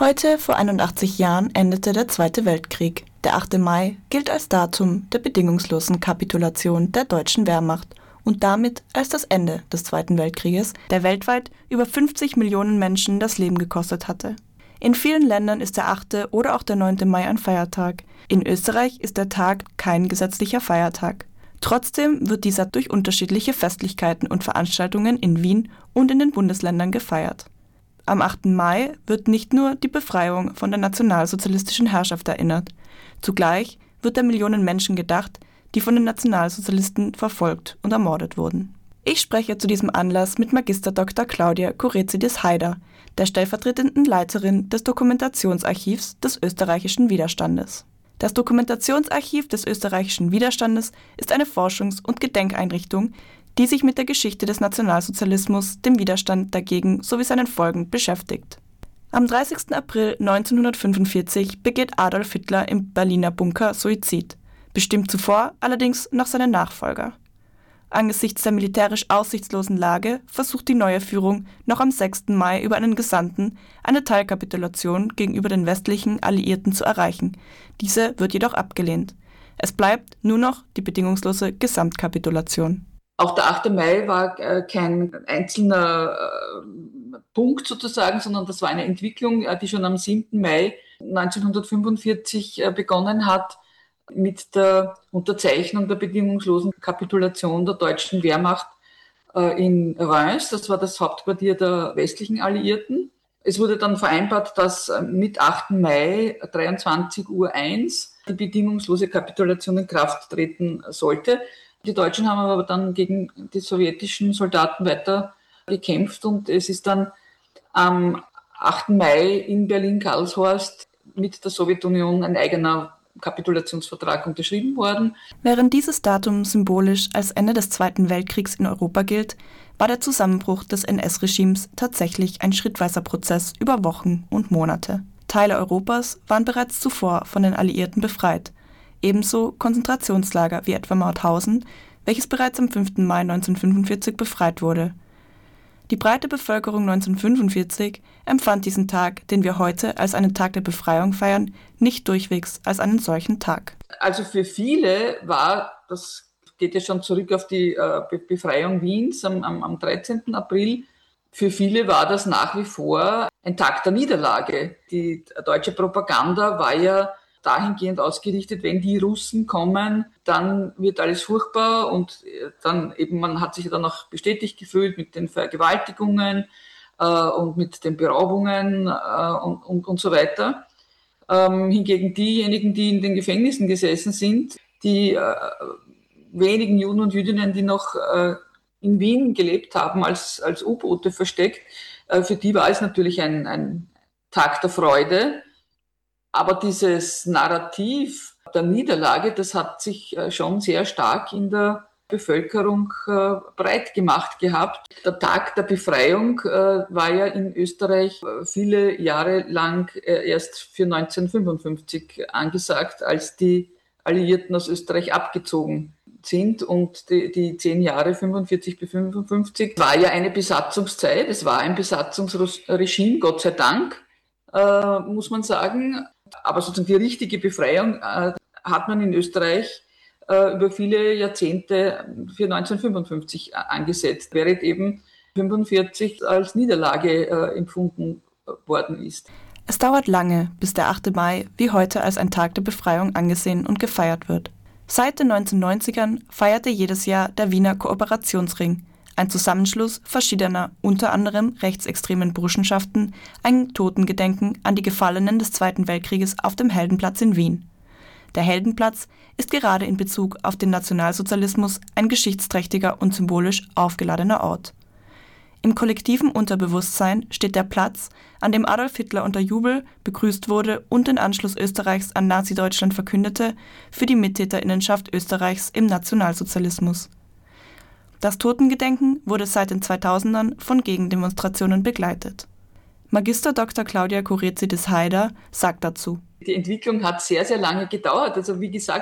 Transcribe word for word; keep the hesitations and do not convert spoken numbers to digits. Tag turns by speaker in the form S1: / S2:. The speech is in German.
S1: Heute, vor einundachtzig Jahren, endete der Zweite Weltkrieg. Der achte Mai gilt als Datum der bedingungslosen Kapitulation der deutschen Wehrmacht und damit als das Ende des Zweiten Weltkrieges, der weltweit über fünfzig Millionen Menschen das Leben gekostet hatte. In vielen Ländern ist der achte oder auch der neunte Mai ein Feiertag. In Österreich ist der Tag kein gesetzlicher Feiertag. Trotzdem wird dieser durch unterschiedliche Festlichkeiten und Veranstaltungen in Wien und in den Bundesländern gefeiert. Am achten Mai wird nicht nur die Befreiung von der nationalsozialistischen Herrschaft erinnert. Zugleich wird der Millionen Menschen gedacht, die von den Nationalsozialisten verfolgt und ermordet wurden. Ich spreche zu diesem Anlass mit Magister Doktor Claudia Koretsidis-Haider, der stellvertretenden Leiterin des Dokumentationsarchivs des österreichischen Widerstandes. Das Dokumentationsarchiv des österreichischen Widerstandes ist eine Forschungs- und Gedenkeinrichtung, die sich mit der Geschichte des Nationalsozialismus, dem Widerstand dagegen sowie seinen Folgen beschäftigt. Am dreißigsten April neunzehnhundertfünfundvierzig begeht Adolf Hitler im Berliner Bunker Suizid, bestimmt zuvor allerdings noch seinen Nachfolger. Angesichts der militärisch aussichtslosen Lage versucht die neue Führung noch am sechsten Mai über einen Gesandten eine Teilkapitulation gegenüber den westlichen Alliierten zu erreichen. Diese wird jedoch abgelehnt. Es bleibt nur noch die bedingungslose Gesamtkapitulation.
S2: Auch der achte Mai war äh, kein einzelner äh, Punkt sozusagen, sondern das war eine Entwicklung, äh, die schon am siebten Mai neunzehnhundertfünfundvierzig äh, begonnen hat mit der Unterzeichnung der bedingungslosen Kapitulation der deutschen Wehrmacht äh, in Reims. Das war das Hauptquartier der westlichen Alliierten. Es wurde dann vereinbart, dass äh, mit achten Mai dreiundzwanzig Uhr eins die bedingungslose Kapitulation in Kraft treten sollte. Die Deutschen haben aber dann gegen die sowjetischen Soldaten weiter gekämpft und es ist dann am achten Mai in Berlin-Karlshorst mit der Sowjetunion ein eigener Kapitulationsvertrag unterschrieben worden.
S1: Während dieses Datum symbolisch als Ende des Zweiten Weltkriegs in Europa gilt, war der Zusammenbruch des N S-Regimes tatsächlich ein schrittweiser Prozess über Wochen und Monate. Teile Europas waren bereits zuvor von den Alliierten befreit. Ebenso Konzentrationslager wie etwa Mauthausen, welches bereits am fünften Mai neunzehnhundertfünfundvierzig befreit wurde. Die breite Bevölkerung neunzehnhundertfünfundvierzig empfand diesen Tag, den wir heute als einen Tag der Befreiung feiern, nicht durchwegs als einen solchen Tag.
S2: Also für viele war, das geht ja schon zurück auf die äh, Be- Befreiung Wiens am, am, am dreizehnten April, für viele war das nach wie vor ein Tag der Niederlage. Die deutsche Propaganda war ja dahingehend ausgerichtet, wenn die Russen kommen, dann wird alles furchtbar und dann eben, man hat sich ja dann auch bestätigt gefühlt mit den Vergewaltigungen äh, und mit den Beraubungen äh, und, und, und so weiter. Ähm, hingegen diejenigen, die in den Gefängnissen gesessen sind, die äh, wenigen Juden und Jüdinnen, die noch äh, in Wien gelebt haben, als, als U-Boote versteckt, äh, für die war es natürlich ein, ein Tag der Freude. Aber dieses Narrativ der Niederlage, das hat sich schon sehr stark in der Bevölkerung breit gemacht gehabt. Der Tag der Befreiung war ja in Österreich viele Jahre lang erst für neunzehnhundertfünfundfünfzig angesagt, als die Alliierten aus Österreich abgezogen sind. Und die, die zehn Jahre fünfundvierzig bis fünfundfünfzig war ja eine Besatzungszeit. Es war ein Besatzungsregime, Gott sei Dank, äh, muss man sagen. Aber sozusagen die richtige Befreiung äh, hat man in Österreich äh, über viele Jahrzehnte für neunzehnhundertfünfundfünfzig angesetzt, während eben fünfundvierzig als Niederlage äh, empfunden worden ist.
S1: Es dauert lange, bis der achte Mai wie heute als ein Tag der Befreiung angesehen und gefeiert wird. Seit den neunzehnhundertneunzigern feierte jedes Jahr der Wiener Kooperationsring, ein Zusammenschluss verschiedener, unter anderem rechtsextremen Burschenschaften, ein Totengedenken an die Gefallenen des Zweiten Weltkrieges auf dem Heldenplatz in Wien. Der Heldenplatz ist gerade in Bezug auf den Nationalsozialismus ein geschichtsträchtiger und symbolisch aufgeladener Ort. Im kollektiven Unterbewusstsein steht der Platz, an dem Adolf Hitler unter Jubel begrüßt wurde und den Anschluss Österreichs an Nazi-Deutschland verkündete, für die Mittäterinnenschaft Österreichs im Nationalsozialismus. Das Totengedenken wurde seit den zweitausendern von Gegendemonstrationen begleitet. Magister Doktor Claudia Koretsidis-Haider sagt dazu:
S2: Die Entwicklung hat sehr, sehr lange gedauert. Also wie gesagt,